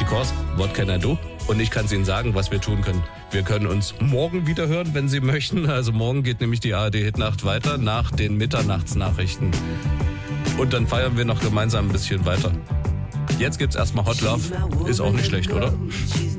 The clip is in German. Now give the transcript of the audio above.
Because, what can I do? Und ich kann es Ihnen sagen, was wir tun können. Wir können uns morgen wieder hören, wenn Sie möchten. Also morgen geht nämlich die ARD-Hitnacht weiter nach den Mitternachtsnachrichten. Und dann feiern wir noch gemeinsam ein bisschen weiter. Jetzt gibt's erstmal Hot Love. Ist auch nicht schlecht, oder?